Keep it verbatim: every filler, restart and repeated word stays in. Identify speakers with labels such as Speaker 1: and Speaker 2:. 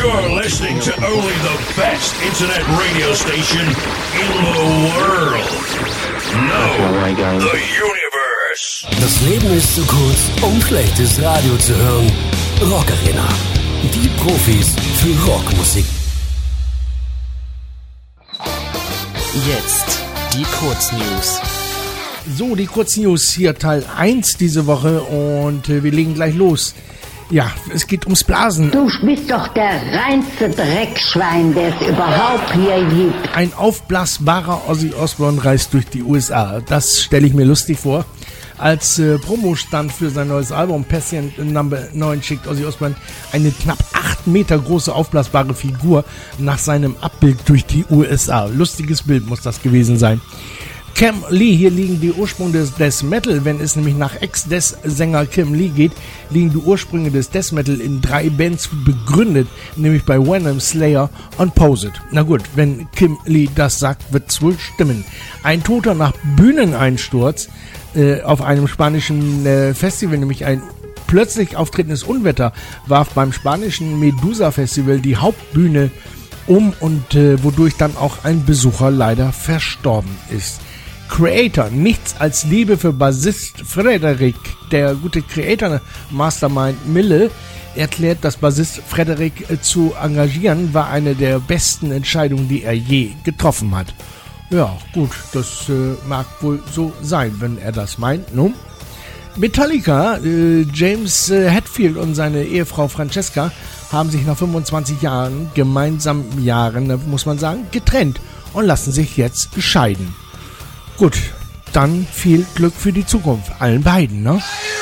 Speaker 1: You're listening to only the best internet radio station in the world. No, the universe.
Speaker 2: Das Leben ist zu kurz, um schlechtes Radio zu hören. Rock Arena. Die Profis für Rockmusik.
Speaker 3: Jetzt die Kurznews.
Speaker 4: So, die Kurznews hier Teil eins diese Woche und äh, wir legen gleich los. Ja, es geht ums Blasen.
Speaker 5: Du bist doch der reinste Dreckschwein, der es überhaupt hier gibt.
Speaker 4: Ein aufblasbarer Ozzy Osbourne reist durch die U S A. Das stelle ich mir lustig vor. Als äh, Promostand für sein neues Album Patient Number neun schickt Ozzy Osbourne eine knapp acht Meter große aufblasbare Figur nach seinem Abbild durch die U S A. Lustiges Bild muss das gewesen sein. Kim Lee, hier liegen die Ursprünge des Death Metal. Wenn es nämlich nach Ex-Death-Sänger Kim Lee geht, liegen die Ursprünge des Death Metal in drei Bands begründet, nämlich bei Venom, Slayer und Posed. Na gut, wenn Kim Lee das sagt, wird's wohl stimmen. Ein Toter nach Bühneneinsturz äh, auf einem spanischen äh, Festival, nämlich ein plötzlich auftretendes Unwetter, warf beim spanischen Medusa Festival die Hauptbühne um und äh, wodurch dann auch ein Besucher leider verstorben ist. Creator, nichts als Liebe für Bassist Frederik. Der gute Creator Mastermind Mille erklärt, dass Bassist Frederik äh, zu engagieren war eine der besten Entscheidungen, die er je getroffen hat. Ja, gut, das äh, mag wohl so sein, wenn er das meint, ne? Metallica, äh, James äh, Hetfield und seine Ehefrau Francesca haben sich nach fünfundzwanzig Jahren, gemeinsamen Jahren, muss man sagen, getrennt und lassen sich jetzt scheiden. Gut, dann viel Glück für die Zukunft, allen beiden, ne?